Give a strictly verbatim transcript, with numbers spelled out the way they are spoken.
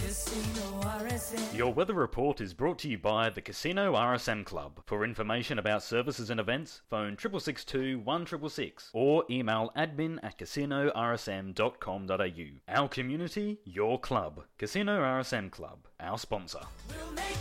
Casino R S M. Your weather report is brought to you by the Casino R S M Club. For information about services and events, phone six six six two, one six six six or email admin at casino r s m dot com dot a u. Our community, your club. Casino R S M Club, our sponsor. We'll make